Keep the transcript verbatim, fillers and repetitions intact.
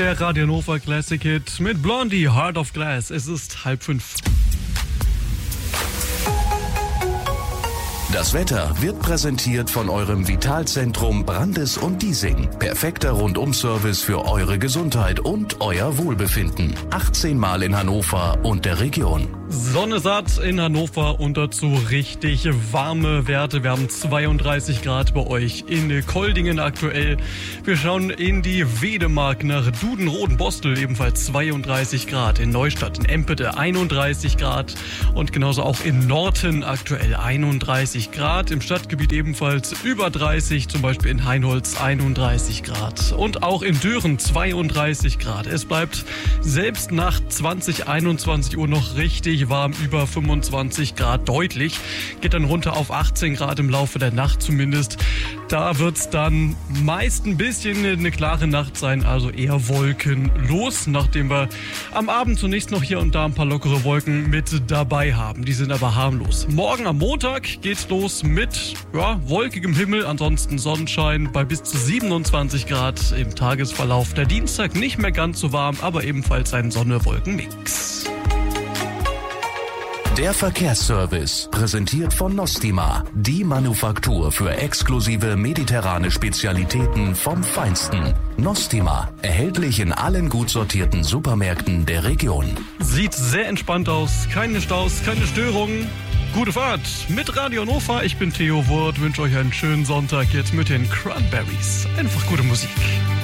Der Radio Hannover Classic Hit mit Blondie, Heart of Glass. Es ist halb fünf. Das Wetter wird präsentiert von eurem Vitalzentrum Brandes und Diesing. Perfekter Rundum-Service für eure Gesundheit und euer Wohlbefinden. achtzehn Mal in Hannover und der Region. Sonne satt in Hannover und dazu richtig warme Werte. Wir haben zweiunddreißig Grad bei euch in Koldingen aktuell. Wir schauen in die Wedemark nach Dudenroden-Bostel, ebenfalls zweiunddreißig Grad. In Neustadt, in Empede einunddreißig Grad und genauso auch in Norten aktuell einunddreißig Grad. Im Stadtgebiet ebenfalls über dreißig, zum Beispiel in Heinholz einunddreißig Grad. Und auch in Düren zweiunddreißig Grad. Es bleibt selbst nach zwanzig, einundzwanzig Uhr noch richtig warm, über fünfundzwanzig Grad deutlich. Geht dann runter auf achtzehn Grad im Laufe der Nacht zumindest. Da wird's dann meist ein bisschen eine klare Nacht sein, also eher wolkenlos, nachdem wir am Abend zunächst noch hier und da ein paar lockere Wolken mit dabei haben. Die sind aber harmlos. Morgen am Montag geht's los mit ja, wolkigem Himmel, ansonsten Sonnenschein bei bis zu siebenundzwanzig Grad im Tagesverlauf. Der Dienstag nicht mehr ganz so warm, aber ebenfalls ein Sonne-Wolken-Mix. Der Verkehrsservice, präsentiert von Nostima, die Manufaktur für exklusive mediterrane Spezialitäten vom Feinsten. Nostima, erhältlich in allen gut sortierten Supermärkten der Region. Sieht sehr entspannt aus, keine Staus, keine Störungen. Gute Fahrt mit Radio Hannover. Ich bin Theo Wurth, wünsche euch einen schönen Sonntag jetzt mit den Cranberries. Einfach gute Musik.